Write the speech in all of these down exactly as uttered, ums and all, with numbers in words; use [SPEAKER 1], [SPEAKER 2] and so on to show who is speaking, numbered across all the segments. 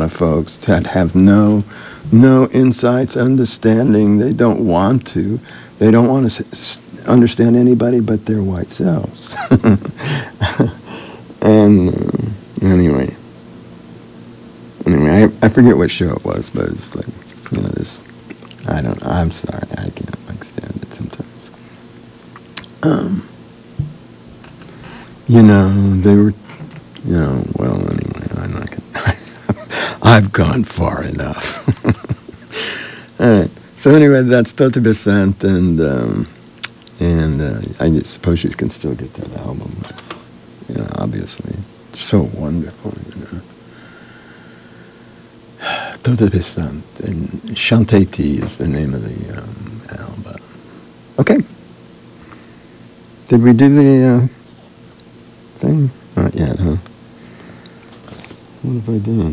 [SPEAKER 1] folks that have no no insights, understanding. They don't want to. They don't want to s- understand anybody but their white selves. And uh, anyway, anyway, I, I forget what show it was, but it's like, you know, this. I don't. I'm sorry, I can't like stand it sometimes. Um, you know, they were. You know, well, anyway, I'm not gonna. I've gone far enough. All right. So anyway, that's Tota Besant, and um, and uh, I suppose you can still get that album. You know, obviously, it's so wonderful. You know, Tota Besant, and Shantaiti is the name of the um, album. Okay. Did we do the uh, thing? Not yet, huh? What have I done?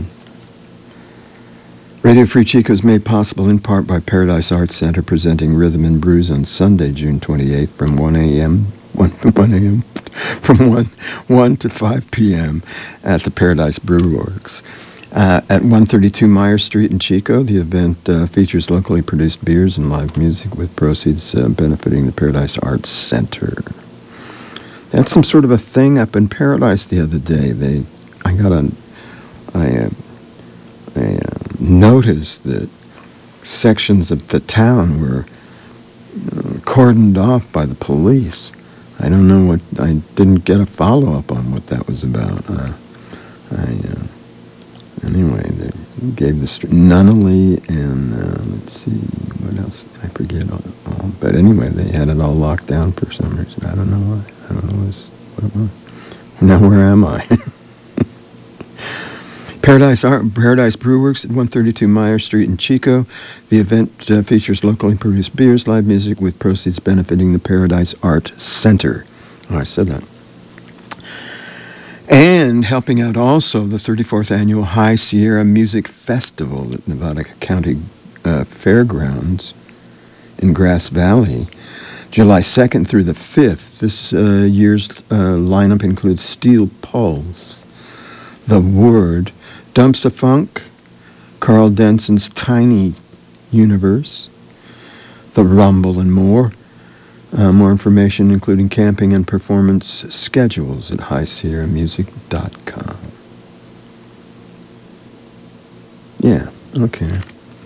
[SPEAKER 1] Radio Free Chico is made possible in part by Paradise Arts Center, presenting Rhythm and Brews on Sunday, June twenty-eighth from one a.m. one a.m. from one, one to five p.m. at the Paradise Brew Works. Uh, at one thirty-two Meyer Street in Chico, the event uh, features locally produced beers and live music with proceeds uh, benefiting the Paradise Arts Center. They had some sort of a thing up in Paradise the other day. They, I got a, I, uh, I uh, noticed that sections of the town were uh, cordoned off by the police. I don't know what, I didn't get a follow-up on what that was about. Uh, I, uh, anyway, they gave the street, Nunnally, and uh, let's see, what else, I forget all, all, but anyway, they had it all locked down for some reason. I don't know why, I don't know what it was. Now where am I? Paradise Art, Paradise Brewworks at one thirty-two Meyer Street in Chico. The event uh, features locally produced beers, live music with proceeds benefiting the Paradise Art Center. Oh, I said that. And helping out also the thirty-fourth Annual High Sierra Music Festival at Nevada County uh, Fairgrounds in Grass Valley, July second through the fifth. This uh, year's uh, lineup includes Steel Pulse, The Word, Dumpster Funk, Carl Denson's Tiny Universe, The Rumble, and more. Uh, more information, including camping and performance schedules, at high sierra music dot com. Yeah, okay.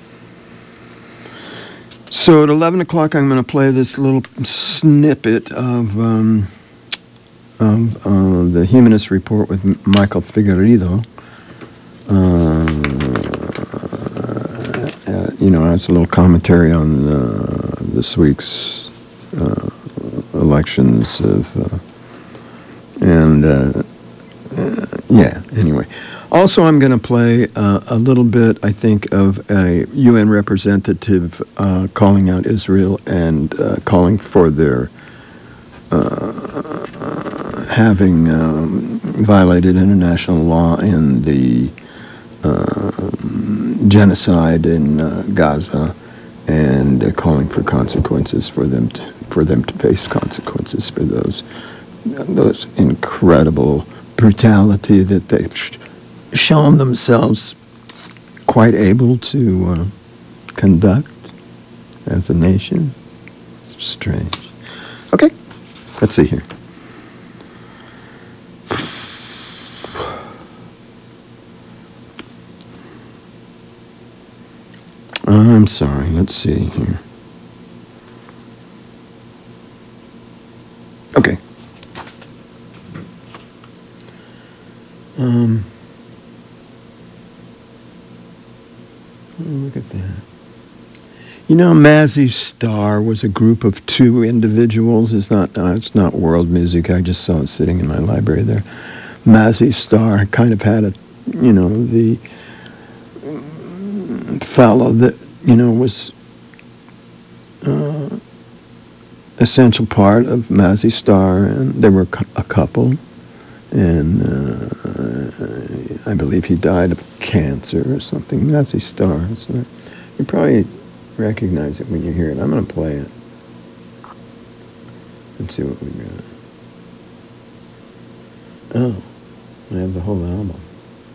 [SPEAKER 1] So at eleven o'clock, I'm going to play this little snippet of, um, of uh, the Humanist Report with M- Michael Figueredo. Uh, uh, you know, it's a little commentary on uh, this week's uh, elections of, uh, and uh, uh, yeah. Anyway, also I'm going to play uh, a little bit, I think, of a U N representative uh, calling out Israel and uh, calling for their uh, having um, violated international law in the Uh, genocide in uh, Gaza, and uh, calling for consequences for them to, for them to face consequences for those those incredible brutality that they've shown themselves quite able to uh, conduct as a nation. It's strange. Okay, let's see here. I'm sorry, let's see here. Okay. Um, look at that. You know, Mazzy Star was a group of two individuals. It's not, uh, it's not world music. I just saw it sitting in my library there. Mazzy Star kind of had a, you know, the fellow that, you know, was uh, essential part of Mazzy Star, and there were a couple, and uh, I believe he died of cancer or something. Mazzy Star. So you probably recognize it when you hear it. I'm going to play it. Let's see what we got. Oh, I have the whole album.